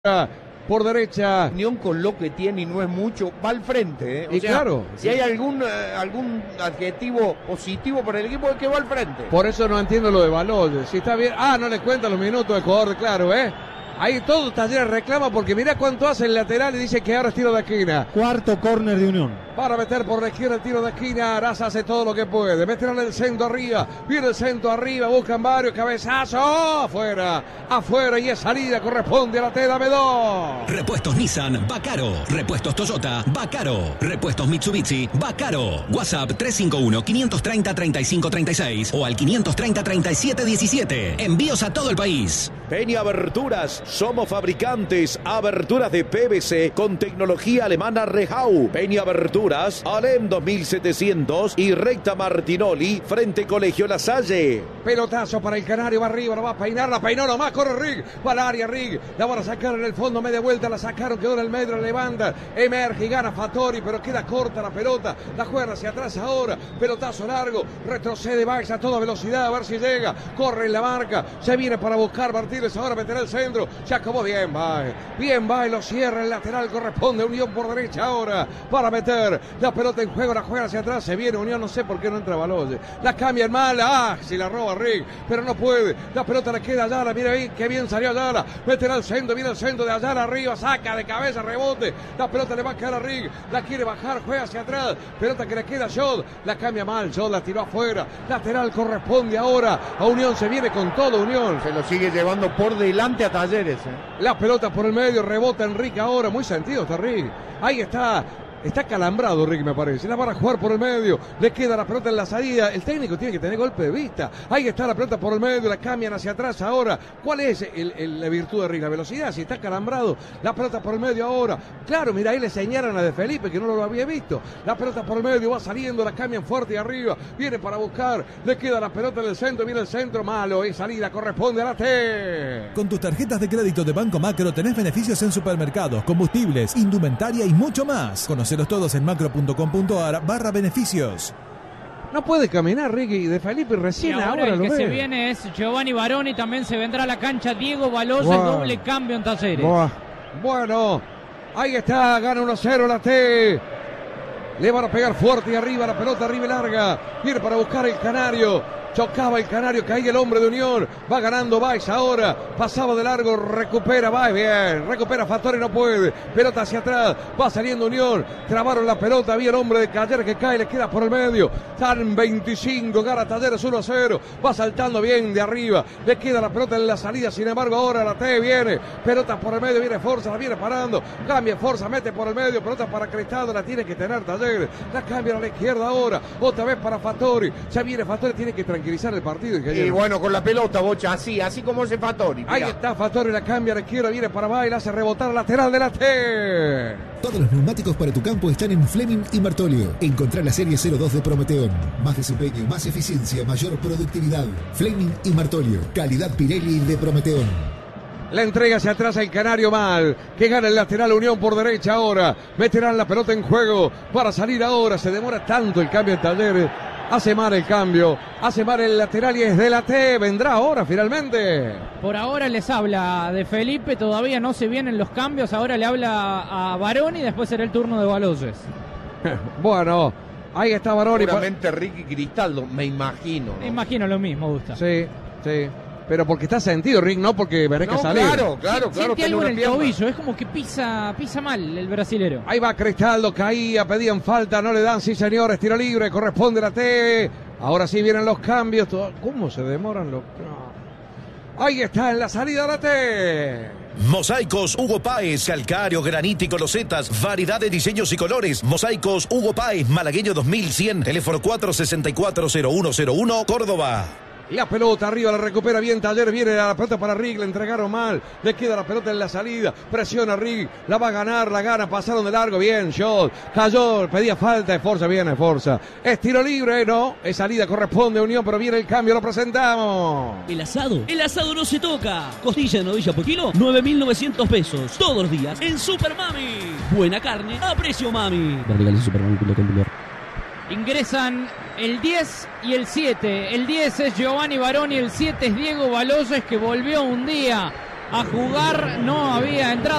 por derecha. Unión con lo que tiene y no es mucho, va al frente. Y sea, claro. Si hay algún adjetivo positivo para el equipo es que va al frente. Por eso no entiendo lo de Baloyes. Si está bien. No le cuenta los minutos de jugador, claro, Ahí todo Talleres reclama porque mira cuánto hace el lateral y dice que ahora es tiro de esquina. Cuarto córner de Unión. Para meter por la izquierda el tiro de esquina. Araza hace todo lo que puede. Meterle el centro arriba. Viene el centro arriba. Buscan varios. Cabezazo. Afuera. Afuera. Y es salida. Corresponde a la T. Dame 2. Repuestos Nissan. Va caro. Repuestos Toyota. Va caro. Repuestos Mitsubishi. Va caro. WhatsApp 351-530-3536 o al 530-3717. Envíos a todo el país. Peña Aberturas. Somos fabricantes. Aberturas de PVC con tecnología alemana Rehau. Peña Aberturas. Alem 2700 y recta Martinoli frente Colegio La Salle. Pelotazo para el Canario, va arriba, la va a peinar, la peinó nomás, corre Rig, va al área Rig, la van a sacar en el fondo, media vuelta, la sacaron, quedó en el medio, la levanta, emerge y gana Fattori, pero queda corta la pelota, la juega hacia atrás ahora, pelotazo largo, retrocede Baez a toda velocidad, a ver si llega, corre en la marca, se viene para buscar Martínez, ahora meterá el centro, se acabó bien Baez, lo cierra el lateral, corresponde Unión por derecha ahora, para meter la pelota en juego, la juega hacia atrás, se viene Unión, no sé por qué no entra Baloyes, la cambia en mal, si la roba Rig, pero no puede, la pelota le queda a Ayala, mira ahí, qué bien salió Ayala, meterá al centro, viene el centro de Ayala arriba, saca de cabeza, rebote, la pelota le va a quedar a Rig, la quiere bajar, juega hacia atrás, pelota que le queda a Jod, la cambia mal, Jod la tiró afuera, lateral corresponde ahora a Unión, se viene con todo Unión. Se lo sigue llevando por delante a Talleres. La pelota por el medio, rebota Enrique ahora, muy sentido está Rig, ahí está. Está calambrado Rick, me parece. La van a jugar por el medio. Le queda la pelota en la salida. El técnico tiene que tener golpe de vista. Ahí está la pelota por el medio. La cambian hacia atrás ahora. ¿Cuál es la virtud de Rick? La velocidad. Si está calambrado. La pelota por el medio ahora. Claro, mira, ahí le señalan a De Felipe que no lo había visto. La pelota por el medio. Va saliendo. La cambian fuerte y arriba. Viene para buscar. Le queda la pelota en el centro. Viene el centro malo. Y salida corresponde a la T. Con tus tarjetas de crédito de Banco Macro tenés beneficios en supermercados, combustibles, indumentaria y mucho más. Conocelos todos en macro.com.ar/beneficios. No puede caminar Ricky De Felipe recién y ahora el lo que ve. se viene es Giovanni Baroni, también se vendrá a la cancha Diego Baloyes, doble cambio en Talleres. Bueno, ahí está, gana 1-0 la T. Le van a pegar fuerte y arriba, la pelota arriba y larga. Viene para buscar el Canario. Chocaba el Canario, caía el hombre de Unión. Va ganando Baez ahora. Pasaba de largo, recupera Baez. Bien, recupera Fattori, no puede. Pelota hacia atrás, va saliendo Unión. Trabaron la pelota, había el hombre de Talleres que cae, le queda por el medio. Están 25, gana Talleres 1-0. Va saltando bien de arriba. Le queda la pelota en la salida, sin embargo ahora la T viene. Pelota por el medio, viene Forza, la viene parando. Cambia Forza, mete por el medio. Pelota para Cristaldo, la tiene que tener Talleres. La cambia a la izquierda ahora. Otra vez para Fattori. Ya viene Fattori, tiene que tranquilizar el partido. Y bueno, con la pelota, Bocha, así como ese Fattori. Ahí está Fattori, la cambia a la izquierda, viene para Baez, hace rebotar lateral de la T. Todos los neumáticos para tu campo están en Fleming y Martolio. Encontrá la serie 02 de Prometeón. Más desempeño, más eficiencia, mayor productividad. Fleming y Martolio. Calidad Pirelli de Prometeón. La entrega hacia atrás al Canario mal. Que gana el lateral Unión por derecha ahora. Meterán la pelota en juego para salir ahora. Se demora tanto el cambio en Talleres. Hace mal el cambio. Hace mal el lateral y es de la T. Vendrá ahora finalmente. Por ahora les habla De Felipe. Todavía no se vienen los cambios. Ahora le habla a Baroni y después será el turno de Baloyes. Bueno, ahí está Baroni. Seguramente Ricky Cristaldo, me imagino. Me imagino lo mismo, Gustavo. Sí. Pero porque está sentido, Rick, no porque merezca salir. Claro. Siente algo en el tobillo, es como que pisa mal el brasilero. Ahí va Cristaldo, caía, pedían falta, no le dan, sí señores, tiro libre, corresponde la T. Ahora sí vienen los cambios. ¿Cómo se demoran los...? Ahí está en la salida la T. Mosaicos Hugo Páez, calcario, granítico, losetas, variedad de diseños y colores. Mosaicos Hugo Páez, Malagueño 2100, teléfono 464-0101, Córdoba. La pelota arriba, la recupera bien Talleres, viene la pelota para Rig, le entregaron mal, le queda la pelota en la salida, presiona Rig, la va a ganar, la gana, pasaron de largo, bien, Shot, cayó, pedía falta, esforza, viene, esforza, es tiro libre, no, es salida, corresponde a Unión, pero viene el cambio, lo presentamos. El asado no se toca, costilla de novilla por kilo, 9.900 pesos, todos los días, en Super Mami, buena carne, a precio mami. Ingresan el 10 y el 7. El 10 es Giovanni Baroni, el 7 es Diego Baloyes, que volvió un día a jugar, no había entrado